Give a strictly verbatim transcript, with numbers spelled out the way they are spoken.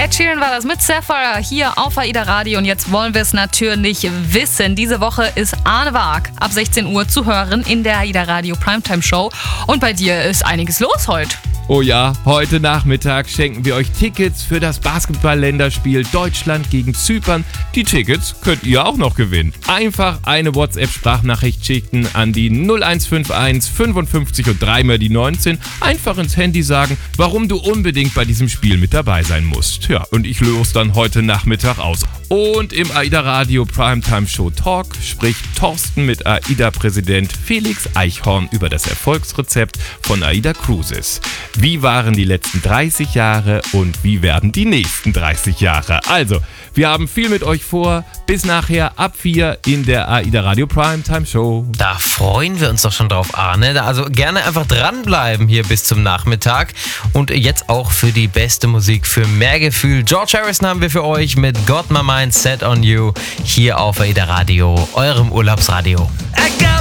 Ed Sheeran war das mit Sapphire hier auf AIDA Radio und jetzt wollen wir es natürlich wissen. Diese Woche ist Arne Waag ab sechzehn Uhr zu hören in der AIDA Radio Primetime Show und bei dir ist einiges los heute. Oh ja, heute Nachmittag schenken wir euch Tickets für das Basketball-Länderspiel Deutschland gegen Zypern. Die Tickets könnt ihr auch noch gewinnen. Einfach eine WhatsApp-Sprachnachricht schicken an die null eins fünf eins fünfundfünfzig und dreimal die neunzehn. Einfach ins Handy sagen, warum du unbedingt bei diesem Spiel mit dabei sein musst. Ja, und ich löse dann heute Nachmittag aus. Und im AIDA Radio Primetime Show Talk spricht Thorsten mit AIDA-Präsident Felix Eichhorn über das Erfolgsrezept von AIDA Cruises. Wie waren die letzten dreißig Jahre und wie werden die nächsten dreißig Jahre? Also, wir haben viel mit euch vor. Bis nachher ab vier in der AIDA Radio Primetime Show. Da freuen wir uns doch schon drauf, Arne. Also gerne einfach dranbleiben hier bis zum Nachmittag. Und jetzt auch für die beste Musik, für mehr Gefühl. George Harrison haben wir für euch mit Got My Mind Set On You hier auf AIDA Radio, eurem Urlaubsradio. I got